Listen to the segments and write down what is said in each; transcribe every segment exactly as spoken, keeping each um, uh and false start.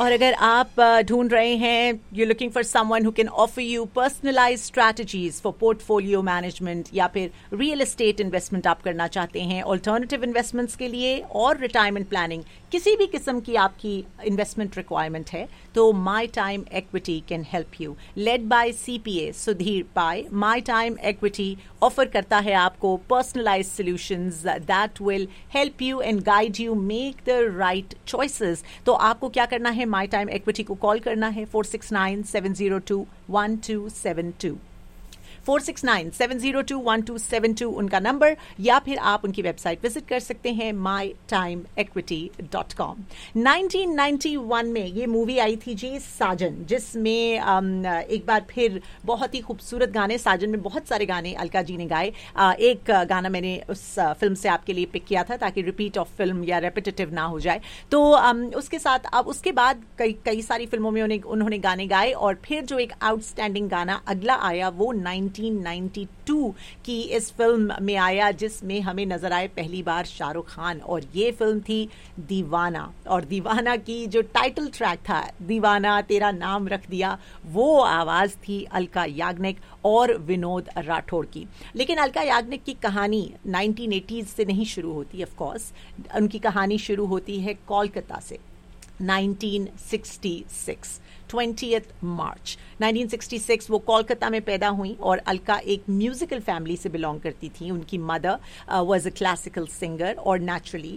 और अगर आप ढूंढ रहे हैं, you looking for someone who can offer you personalise strategies for portfolio management, या फिर रियल एस्टेट इन्वेस्टमेंट आप करना चाहते हैं, ऑल्टरनेटिव इन्वेस्टमेंट्स के लिए और रिटायरमेंट प्लानिंग, किसी भी किस्म की आपकी इन्वेस्टमेंट रिक्वायरमेंट है, तो my time equity can help you. Led by CPA Sudhir pi, my time equity offer करता है आपको personalise solutions that will help you and guide you make the right choices. तो आपको क्या करना है, माई टाइम इक्विटी को कॉल करना है four six nine seven zero to one two seven to, four six nine seven zero to one two seven to उनका number, या फिर आप उनकी वेबसाइट विजिट कर सकते हैं my time equity dot com. Nineteen ninety one में ये मूवी आई थी जी साजन, जिसमें um, एक बार फिर बहुत ही खूबसूरत गाने, साजन में बहुत सारे गाने अलका जी ने गाए. uh, एक गाना मैंने उस फिल्म से आपके लिए पिक किया था ताकि रिपीट ऑफ फिल्म या रेपिटेटिव ना हो जाए. तो um, उसके साथ अब उसके बाद कई कई सारी फिल्मों में उन्हें उन्होंने गाने गाए, और फिर जो एक आउटस्टैंडिंग गाना अगला आया वो नाइनटीन नाइंटी टू की इस फिल्म में आया, जिसमें हमें नजर आए पहली बार शाहरुख खान, और ये फिल्म थी दीवाना. और दीवाना की जो टाइटल ट्रैक था, दीवाना तेरा नाम रख दिया, वो आवाज थी अलका याग्निक और विनोद राठौड़ की. लेकिन अलका याग्निक की कहानी नाइनटीन एटीज़ से नहीं शुरू होती. ऑफ कोर्स उनकी कहानी शुरू होती है कोलकाता से. Nineteen sixty six twentieth March nineteen sixty six वो कोलकाता में पैदा हुई, और अलका एक म्यूजिकल फैमिली से बिलोंग करती थी. उनकी mother was a classical singer, और नेचुरली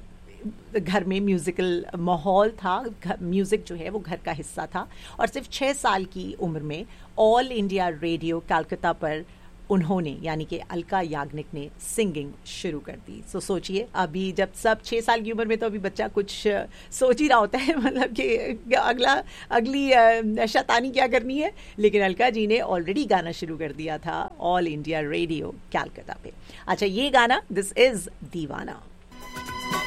घर में म्यूजिकल माहौल था, म्यूजिक जो है वो घर का हिस्सा था. और सिर्फ छः साल की उम्र में ऑल इंडिया रेडियो कलकत्ता पर उन्होंने, यानी कि अलका याग्निक ने सिंगिंग शुरू कर दी. सो so, सोचिए, अभी जब सब छः साल की उम्र में, तो अभी बच्चा कुछ सोच ही रहा होता है, मतलब कि अगला अगली शैतानी क्या करनी है. लेकिन अलका जी ने ऑलरेडी गाना शुरू कर दिया था ऑल इंडिया रेडियो कलकत्ता पे. अच्छा, ये गाना, दिस इज दीवाना.